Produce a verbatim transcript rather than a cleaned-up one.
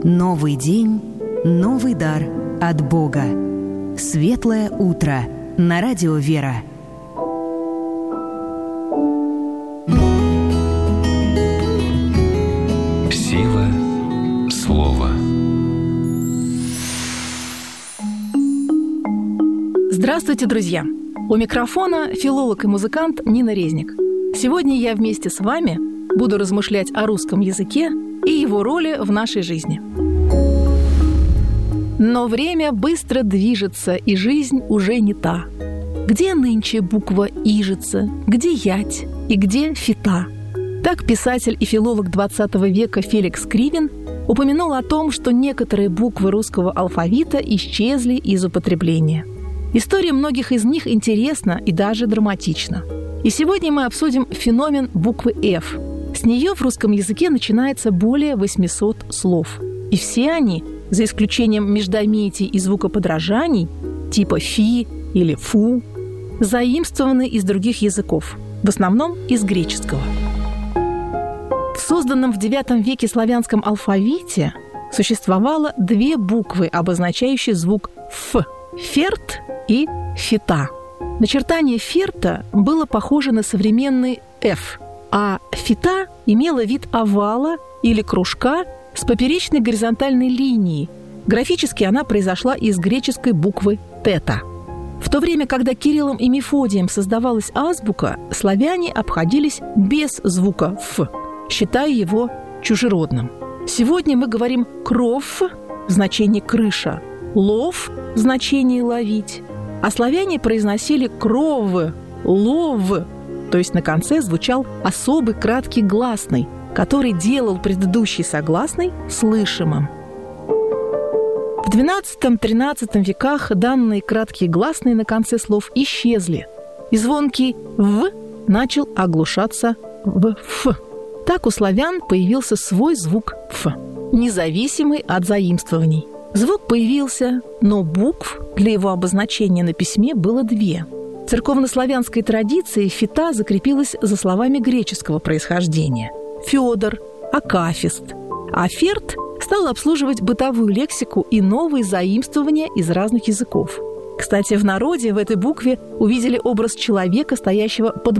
Новый день, новый дар от Бога. Светлое утро на радио «Вера». Сила слова. Здравствуйте, друзья! У микрофона филолог и музыкант Нина Резник. Сегодня я вместе с вами буду размышлять о русском языке и его роли в нашей жизни. Но время быстро движется, и жизнь уже не та. Где нынче буква «ижица», где «ять» и где «фита»? Так писатель и филолог двадцатого века Феликс Кривин упомянул о том, что некоторые буквы русского алфавита исчезли из употребления. История многих из них интересна и даже драматична. И сегодня мы обсудим феномен буквы «Ф». С нее в русском языке начинается более восьмисот слов. И все они, за исключением междометий и звукоподражаний, типа «фи» или «фу», заимствованы из других языков, в основном из греческого. В созданном в девятом веке славянском алфавите существовало две буквы, обозначающие звук «ф» – «ферт» и «фита». Начертание «ферта» было похоже на современный «ф», а «фита» имела вид овала или кружка с поперечной горизонтальной линией. Графически она произошла из греческой буквы «тета». В то время, когда Кириллом и Мефодием создавалась азбука, славяне обходились без звука «ф», считая его чужеродным. Сегодня мы говорим «кров» в значении «крыша», «лов» в значении «ловить», а славяне произносили «кров», «лов», то есть на конце звучал особый краткий гласный, который делал предыдущий согласный слышимым. В двенадцатом-тринадцатом веках данные краткие гласные на конце слов исчезли, и звонкий «в» начал оглушаться в «ф». Так у славян появился свой звук «ф», независимый от заимствований. Звук появился, но букв для его обозначения на письме было две. В церковнославянской традиции «фита» закрепилась за словами греческого происхождения – «фёдор», «акафист», а «ферт» стал обслуживать бытовую лексику и новые заимствования из разных языков. Кстати, в народе в этой букве увидели образ человека, стоящего под